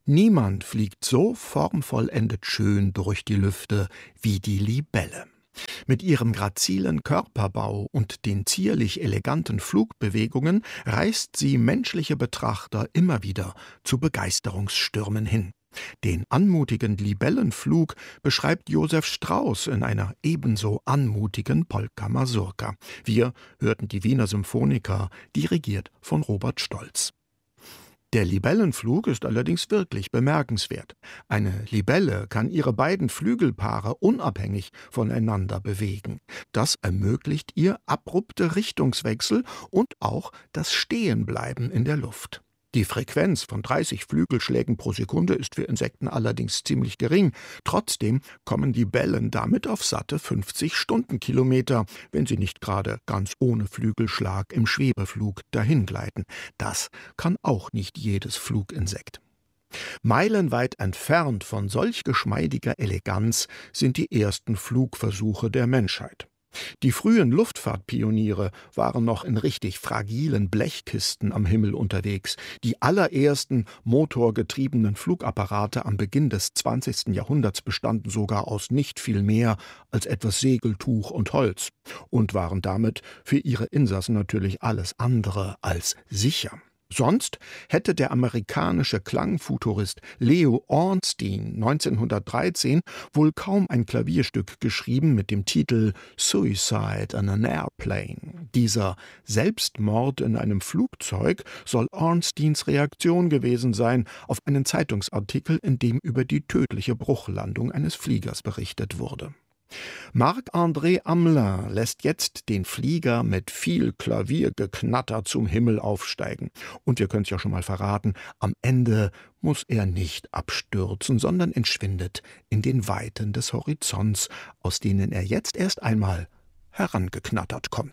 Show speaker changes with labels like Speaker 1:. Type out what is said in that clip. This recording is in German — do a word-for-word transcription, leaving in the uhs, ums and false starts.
Speaker 1: Niemand fliegt so formvollendet schön durch die Lüfte wie die Libelle. Mit ihrem grazilen Körperbau und den zierlich eleganten Flugbewegungen reißt sie menschliche Betrachter immer wieder zu Begeisterungsstürmen hin. Den anmutigen Libellenflug beschreibt Josef Strauss in einer ebenso anmutigen Polka Mazurka. Wir hörten die Wiener Symphoniker, dirigiert von Robert Stolz. Der Libellenflug ist allerdings wirklich bemerkenswert. Eine Libelle kann ihre beiden Flügelpaare unabhängig voneinander bewegen. Das ermöglicht ihr abrupte Richtungswechsel und auch das Stehenbleiben in der Luft. Die Frequenz von dreißig Flügelschlägen pro Sekunde ist für Insekten allerdings ziemlich gering. Trotzdem kommen die Libellen damit auf satte fünfzig Stundenkilometer, wenn sie nicht gerade ganz ohne Flügelschlag im Schwebeflug dahingleiten. Das kann auch nicht jedes Fluginsekt. Meilenweit entfernt von solch geschmeidiger Eleganz sind die ersten Flugversuche der Menschheit. Die frühen Luftfahrtpioniere waren noch in richtig fragilen Blechkisten am Himmel unterwegs. Die allerersten motorgetriebenen Flugapparate am Beginn des zwanzigsten Jahrhunderts bestanden sogar aus nicht viel mehr als etwas Segeltuch und Holz und waren damit für ihre Insassen natürlich alles andere als sicher. Sonst hätte der amerikanische Klangfuturist Leo Ornstein neunzehnhundertdreizehn wohl kaum ein Klavierstück geschrieben mit dem Titel Suicide on an Airplane. Dieser Selbstmord in einem Flugzeug soll Ornsteins Reaktion gewesen sein auf einen Zeitungsartikel, in dem über die tödliche Bruchlandung eines Fliegers berichtet wurde. Marc-André Hamelin lässt jetzt den Flieger mit viel Klaviergeknatter zum Himmel aufsteigen. Und wir können es ja schon mal verraten, am Ende muss er nicht abstürzen, sondern entschwindet in den Weiten des Horizonts, aus denen er jetzt erst einmal herangeknattert kommt.